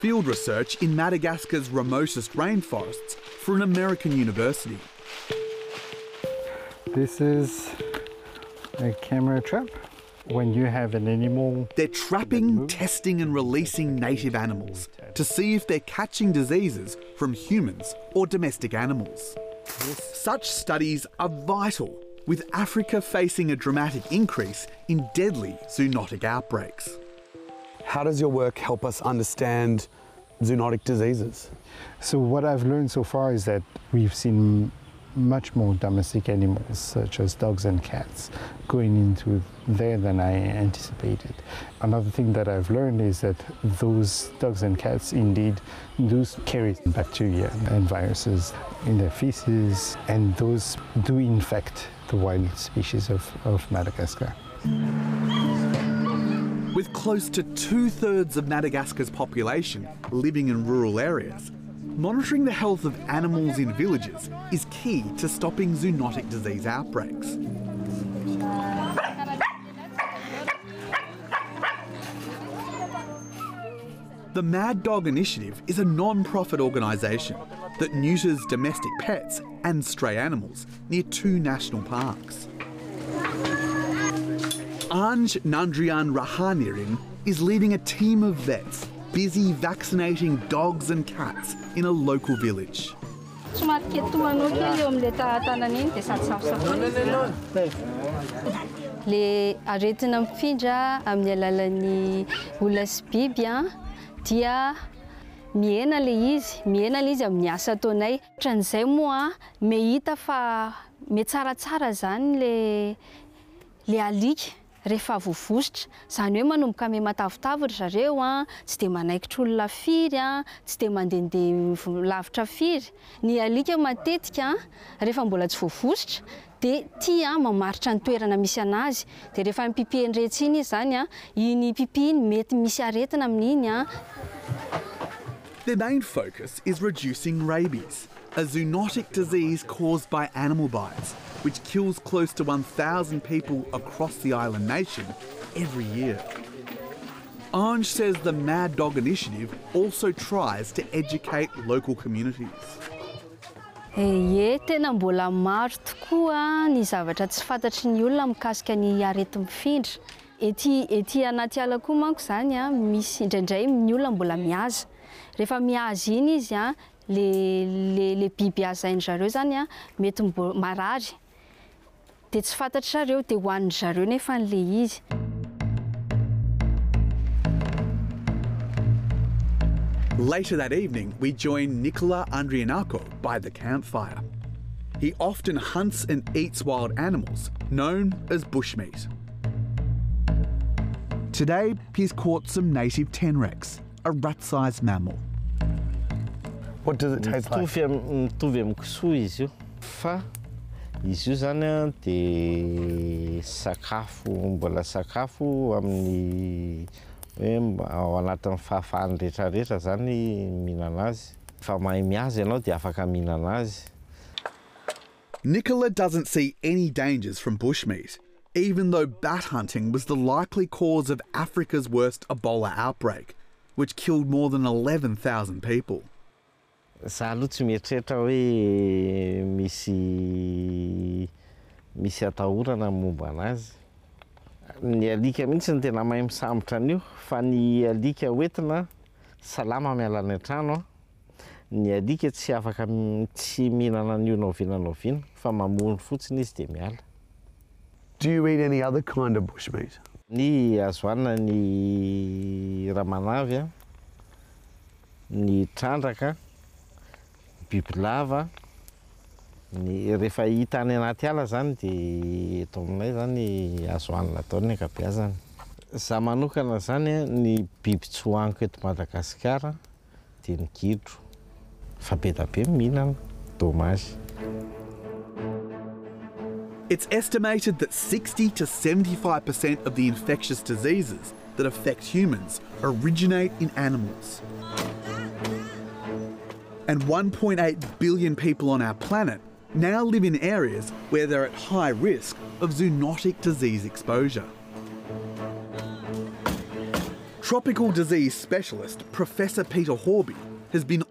field research in Madagascar's remotest rainforests for an American university. This is a camera trap. When you have an animal... They're trapping, testing and releasing native animals to see if they're catching diseases from humans or domestic animals. Such studies are vital, with Africa facing a dramatic increase in deadly zoonotic outbreaks. How does your work help us understand zoonotic diseases? So what I've learned so far is that we've seen much more domestic animals, such as dogs and cats, going into there than I anticipated. Another thing that I've learned is that those dogs and cats indeed do carry bacteria and viruses in their feces, and those do infect the wild species of Madagascar. With close to 2/3 of Madagascar's population living in rural areas, monitoring the health of animals in villages is key to stopping zoonotic disease outbreaks. The Mad Dog Initiative is a non-profit organisation that neuters domestic pets and stray animals near 2 national parks. Anj Nandrian Rahanirin is leading a team of vets busy vaccinating dogs and cats in a local village. Le aretina mifindra amin'ny alalan'ny olona sy biby dia miena le izy amin'ny asa ataonay. Hatran'izay moa mehita fa metsaratsara zany le alika rehefa vovosotra, zany hoe manomboka ame matavitavitra zareo tsy de manaikitra olona firy tsy de mandehandeha lavitra firy. Ny alika matetika rehefa mbola tsy vovosotra de tia mamaritra ny toerana misy anazy, de rehefa ny pipi enretsy iny zany iny pipi iny mety misy aretina amin'iny. Their main focus is reducing rabies, a zoonotic disease caused by animal bites, which kills close to 1,000 people across the island nation every year. Anj says the Mad Dog Initiative also tries to educate local communities. Tena mbola maro tokoa ny zavatra tsy fantatry ny olona mikasika ny aretim-mifindra. Ety anaty ala koa manko zany misy indraindray ny olona mbola mihaza. Rehefa mihaza iny izy le biby hazainy zareo zany mety marary. De tsy fantatry zareo de hoan'ny zareo nefa le izy. Later that evening, we join Nicola Andrianako by the campfire. He often hunts and eats wild animals, known as bushmeat. Today, he's caught some native tenrecs, a rat-sized mammal. What does it taste like? Mitovy amin'ny kisoa izy io, fa izy io zany de mbola sakafo amin'ny ao anatin'ny fahafahany rehetrarehetra zany mihinana azy. Fa mahay mihaza ianao de afaka mihinana azy. Nicola doesn't see any dangers from bushmeat, even though bat hunting was the likely cause of Africa's worst Ebola outbreak, which killed more than 11,000 people. Za aloha tsy mieritreritra hoe misy atahorana momba anazy. Ny alika mihitsy ny tena mahay misambotra an'io, fa ny alika hoentina salama miala any an-trano. Ny alika tsy afaka tsy mihinana an'io naoviana, fa mamono fotsiny izy de miala. Do you eat any other kind of bushmeat? Ny azo hoanina ny ramanavy, ny trandraka, bibilava, ny rehefa hita any anaty ala zany de eto aminay zany azo hoanina daholo ny ankabeazany. Za manokana zany ny biby tsy hoaniko eto Madagasikara de ny gidro. Fa be da be mihinana, dommage. It's estimated that 60 to 75% of the infectious diseases that affect humans originate in animals. And 1.8 billion people on our planet now live in areas where they're at high risk of zoonotic disease exposure. Tropical disease specialist Professor Peter Horby has been